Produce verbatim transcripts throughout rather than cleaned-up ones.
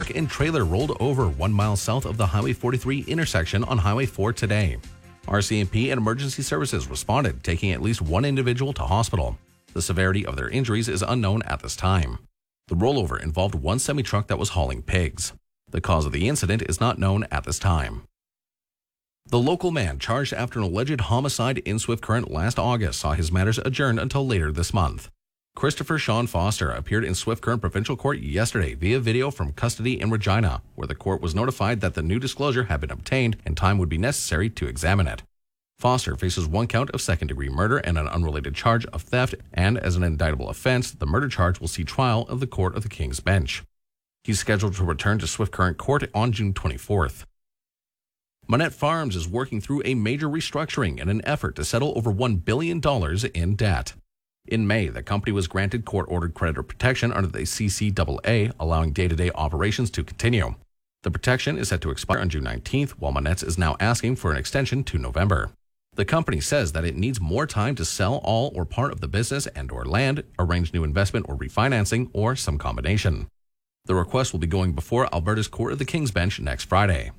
truck and trailer rolled over one mile south of the Highway forty-three intersection on Highway four today. R C M P and emergency services responded, taking at least one individual to hospital. The severity of their injuries is unknown at this time. The rollover involved one semi-truck that was hauling pigs. The cause of the incident is not known at this time. The local man charged after an alleged homicide in Swift Current last August saw his matters adjourned until later this month. Christopher Sean Foster appeared in Swift Current Provincial Court yesterday via video from custody in Regina, where the court was notified that the new disclosure had been obtained and time would be necessary to examine it. Foster faces one count of second-degree murder and an unrelated charge of theft, and as an indictable offense, the murder charge will see trial of the Court of the King's Bench. He's scheduled to return to Swift Current Court on June twenty-fourth. Monette Farms is working through a major restructuring in an effort to settle over one billion dollars in debt. In May, the company was granted court-ordered creditor protection under the C C A A, allowing day-to-day operations to continue. The protection is set to expire on June nineteenth, while Monette's is now asking for an extension to November. The company says that it needs more time to sell all or part of the business and or land, arrange new investment or refinancing, or some combination. The request will be going before Alberta's Court of the King's Bench next Friday.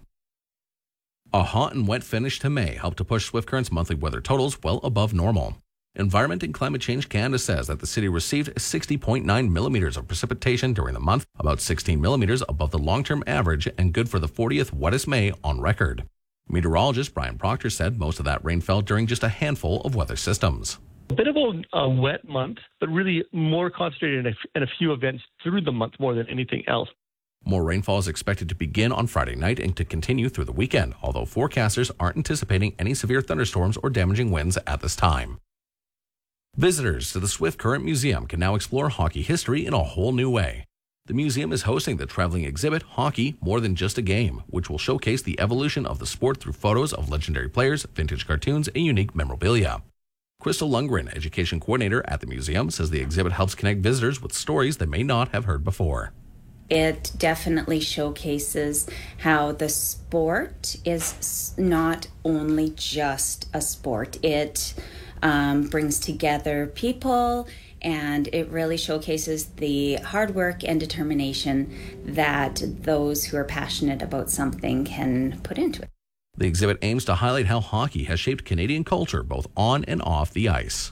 A hot and wet finish to May helped to push Swift Current's monthly weather totals well above normal. Environment and Climate Change Canada says that the city received sixty point nine millimeters of precipitation during the month, about sixteen millimeters above the long-term average and good for the fortieth wettest May on record. Meteorologist Brian Proctor said most of that rain fell during just a handful of weather systems. A bit of a, a wet month, but really more concentrated in a, in a few events through the month more than anything else. More rainfall is expected to begin on Friday night and to continue through the weekend, although forecasters aren't anticipating any severe thunderstorms or damaging winds at this time. Visitors to the Swift Current Museum can now explore hockey history in a whole new way. The museum is hosting the traveling exhibit Hockey More Than Just a Game, which will showcase the evolution of the sport through photos of legendary players, vintage cartoons, and unique memorabilia. Crystal Lundgren, education coordinator at the museum, says the exhibit helps connect visitors with stories they may not have heard before. It definitely showcases how the sport is not only just a sport. It um, brings together people, and it really showcases the hard work and determination that those who are passionate about something can put into it. The exhibit aims to highlight how hockey has shaped Canadian culture both on and off the ice.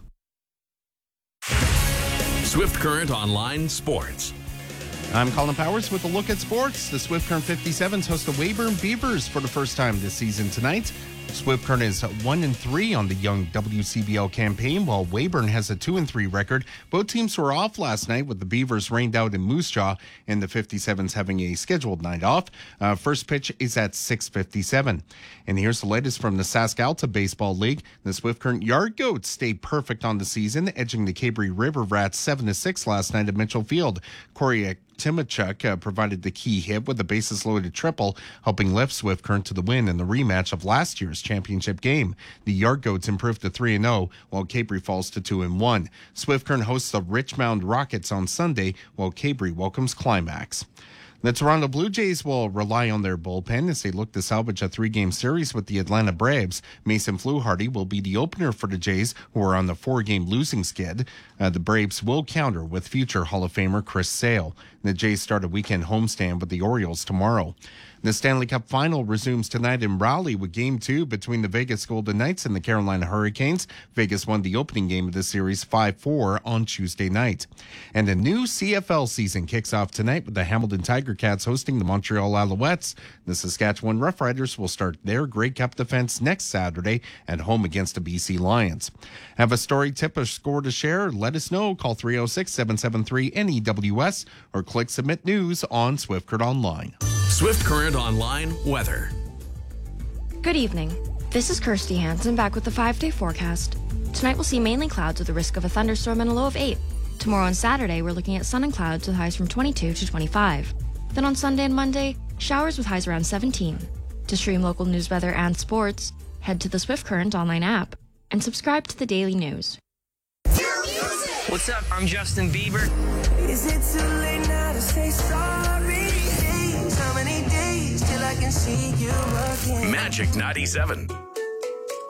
Swift Current Online Sports. I'm Colin Powers with a look at sports. The Swift Current fifty-sevens host the Weyburn Beavers for the first time this season tonight. Swift Current is one and three on the young W C B L campaign, while Weyburn has a two and three record. Both teams were off last night, with the Beavers rained out in Moose Jaw and the fifty-sevens having a scheduled night off. Uh, first pitch is at six fifty-seven. And here's the latest from the Sask-Alta Baseball League. The Swift Current Yard Goats stayed perfect on the season, edging the Cabre River Rats seven to six last night at Mitchell Field. Corey Timachuk uh, provided the key hit with a bases-loaded triple, helping lift Swift Current to the win in the rematch of last year's championship game. The Yard Goats improved to three and oh, while Cabre falls to two and one. Swift Current hosts the Richmond Rockets on Sunday, while Cabre welcomes Climax. The Toronto Blue Jays will rely on their bullpen as they look to salvage a three-game series with the Atlanta Braves. Mason Fluharty will be the opener for the Jays, who are on the four-game losing skid. Uh, the Braves will counter with future Hall of Famer Chris Sale. The Jays start a weekend homestand with the Orioles tomorrow. The Stanley Cup Final resumes tonight in Raleigh with Game two between the Vegas Golden Knights and the Carolina Hurricanes. Vegas won the opening game of the series five four on Tuesday night. And a new C F L season kicks off tonight with the Hamilton Tiger Cats hosting the Montreal Alouettes. The Saskatchewan Roughriders will start their Grey Cup defense next Saturday at home against the B C Lions. Have a story, tip, or score to share? Let us know. Call three oh six, seven seven three, N E W S or click Submit News on Swift Current Online. Swift Current Online Weather. Good evening. This is Kirsty Hansen back with the five-day forecast. Tonight we'll see mainly clouds with a risk of a thunderstorm and a low of eight. Tomorrow and Saturday we're looking at sun and clouds with highs from twenty-two to twenty-five. Then on Sunday and Monday, showers with highs around seventeen. To stream local news, weather, and sports, head to the Swift Current Online app and subscribe to the Daily News. What's up? I'm Justin Bieber. Is it too late now to say sorry? Days, how many days till I can see you again? Magic ninety-seven.